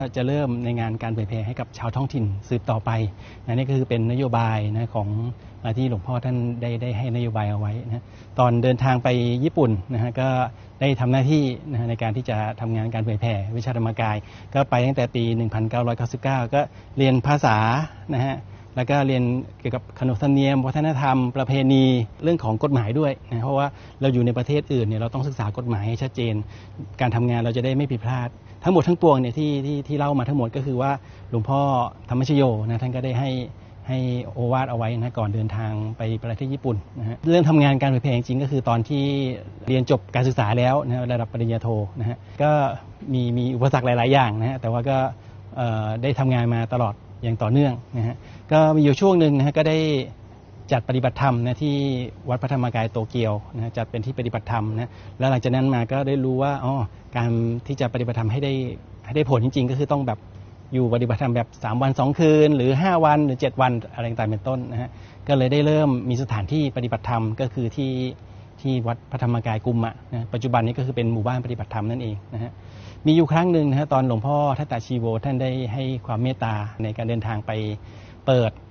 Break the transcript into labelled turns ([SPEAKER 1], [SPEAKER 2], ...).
[SPEAKER 1] จะเริ่มในงานการเผยแพร่ให้กับชาวท้องถิ่นสืบต่อไปนี่ก็คือเป็นนโยบายของที่หลวงพ่อท่านได้ให้นโยบายเอาไว้นะตอนเดินทางไปญี่ปุ่นนะฮะก็ได้ทำหน้าที่ในการที่จะทำงานการเผยแพร่วิชาธรรมกายก็ไปตั้งแต่ปี 1999 ก็เรียนภาษานะฮะแล้วก็เรียนเกี่ยวกับขนบธรรมเนียมวัฒนธรรมประเพณีเรื่องของกฎหมายด้วยนะเพราะว่าเราอยู่ในประเทศอื่นเนี่ยเราต้องศึกษากฎหมายให้ชัดเจนการทำงานเราจะได้ไม่ผิดพลาดทั้งหมดทั้งปวงเนี่ยที่เล่ามาทั้งหมดก็คือว่าหลวงพ่อธรรมชโยนะท่านก็ได้ให้โอวาทเอาไว้นะก่อนเดินทางไปประเทศญี่ปุ่นนะฮะเรื่องทำงานการเผยแพร่จริงก็คือตอนที่เรียนจบการศึกษาแล้วนะระดับปริญญาโทนะฮะก็มีอุปสรรคหลายๆอย่างนะฮะแต่ว่าก็ได้ทำงานมาตลอดอย่างต่อเนื่องนะฮะก็มีอยู่ช่วงหนึ่งนะฮะก็ได้จัดปฏิบัติธรรมนะที่วัดพระธรรมกายโตเกียวนะจัดเป็นที่ปฏิบัติธรรมนะแล้วหลังจากนั้นมาก็ได้รู้ว่าการที่จะปฏิบัติธรรมให้ได้ผลจริงๆก็คือต้องแบบอยู่ปฏิบัติธรรมแบบ3 วัน 2 คืนหรือ5 วันหรือ7 วันอะไรต่างๆเป็นต้นนะฮะก็เลยได้เริ่มมีสถานที่ปฏิบัติธรรมก็คือที่วัดพระธรรมกายกุมะนะปัจจุบันนี้ก็คือเป็นหมู่บ้านปฏิบัติธรรมนั่นเองนะฮะมีอยู่ครั้งหนึ่งนะฮะตอนหลวงพ่อทัตตาชีโวท่านได้ให้ความเมตตาในการเดินทางไปเปิด